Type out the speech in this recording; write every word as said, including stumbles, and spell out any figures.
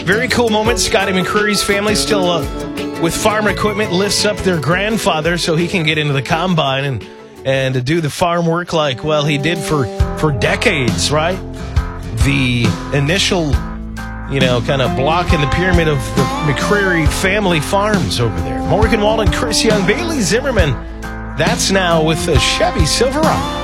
very cool moment. Scotty McCreary's family still uh, with farm equipment lifts up their grandfather so he can get into the combine and and to do the farm work like, well, he did for, for decades, right? The initial, you know, kind of block in the pyramid of the McCreary family farms over there. Morgan Wallen, Chris Young, Bailey Zimmerman. That's now with a Chevy Silverado.